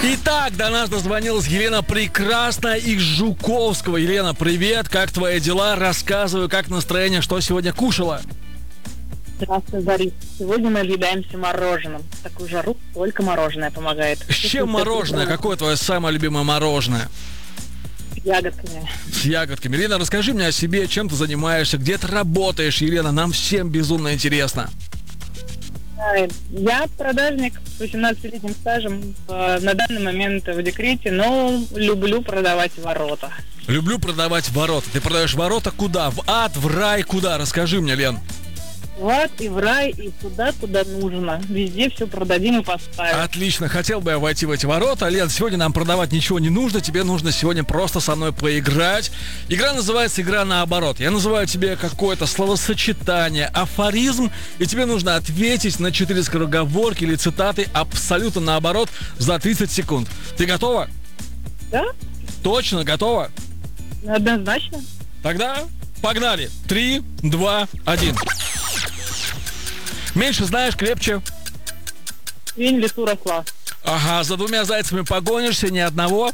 Итак, до нас дозвонилась Елена Прекрасная из Жуковского. Елена, привет, как твои дела? Рассказывай, как настроение, что сегодня кушала? Здравствуй, Борис. Сегодня мы объедаемся мороженым. В такую жару только мороженое помогает. С чем мороженое? Какое твое самое любимое мороженое? С ягодками. С ягодками. Елена, расскажи мне о себе, чем ты занимаешься, где ты работаешь, Елена, нам всем безумно интересно. Я продажник с 18-летним стажем, на данный момент в декрете, но люблю продавать ворота. Люблю продавать ворота. Ты продаешь ворота куда? В ад, в рай, куда? Расскажи мне, Лен. В ад и в рай, и туда, куда нужно. Везде все продадим и поставим. Отлично, хотел бы я войти в эти ворота. Лен, сегодня нам продавать ничего не нужно. Тебе нужно сегодня просто со мной поиграть. Игра называется «Игра наоборот». Я называю тебе какое-то словосочетание, афоризм, и тебе нужно ответить на 4 скороговорки или цитаты абсолютно наоборот за 30 секунд. Ты готова? Да? Точно готова? Однозначно. Тогда погнали. 3, 2, 1. Меньше знаешь, крепче. Свинь в лесу росла. Ага, за 2 зайцами погонишься, ни одного.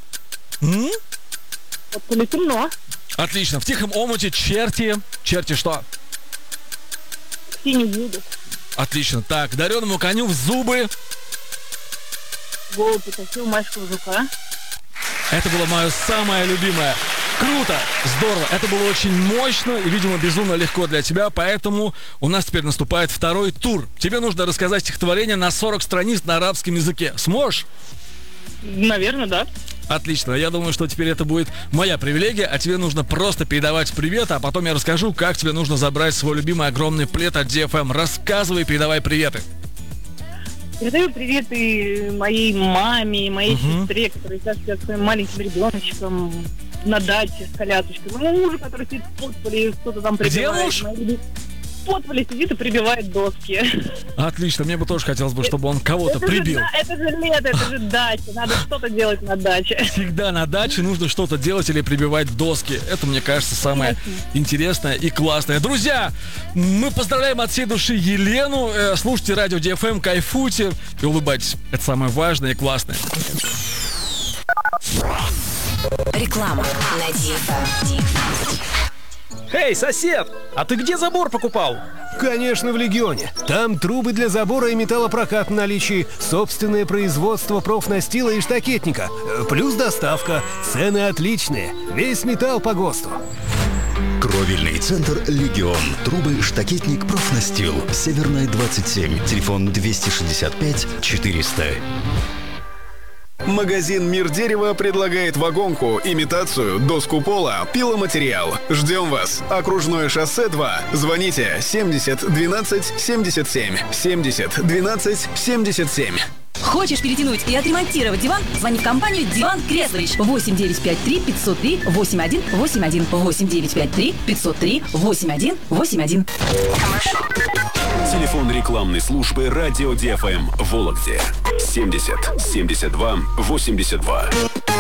Вот коли темно. Отлично. В тихом омуте черти. Черти что? Синий будут. Отлично. Так, дареному коню в зубы. Голубь утащил мальчика жука. Это было мое самое любимое. Круто, здорово. Это было очень мощно и, видимо, безумно легко для тебя, поэтому у нас теперь наступает второй тур. Тебе нужно рассказать стихотворение на 40 страниц на арабском языке. Сможешь? Наверное, да. Отлично. Я думаю, что теперь это будет моя привилегия, а тебе нужно просто передавать привет, а потом я расскажу, как тебе нужно забрать свой любимый огромный плед от DFM. Рассказывай, передавай приветы. Передаю приветы моей маме, моей сестре, которая сейчас сидят с своим маленьким ребеночком на даче с колясочкой. Моему мужу, который сидит в подполе и что-то там прибивает. Где муж? В подполе сидит и прибивает доски. Отлично, мне бы тоже хотелось бы, чтобы он кого-то прибил. Это же лето, это же дача, надо что-то делать на даче. Всегда на даче нужно что-то делать или прибивать доски. Это, мне кажется, самое интересное и классное. Друзья, мы поздравляем от всей души Елену. Слушайте радио DFM, кайфуйте и улыбайтесь. Это самое важное и классное. Реклама на DFM. Эй, сосед, а ты где забор покупал? Конечно, в Легионе. Там трубы для забора и металлопрокат в наличии, собственное производство профнастила и штакетника, плюс доставка. Цены отличные. Весь металл по ГОСТу. Кровельный центр «Легион». Трубы, штакетник, профнастил. Северная, 27. Телефон 265 400. Магазин «Мир дерева» предлагает вагонку, имитацию, доску пола, пиломатериал. Ждем вас. Окружное шоссе 2. Звоните 70 12 77. 70 12 77. Хочешь перетянуть и отремонтировать диван? Звони в компанию «Диван Креслович». 8953 503 8181. 8953 503 8181. Телефон рекламной службы «Радио DFM» в Вологде. 70 72 82.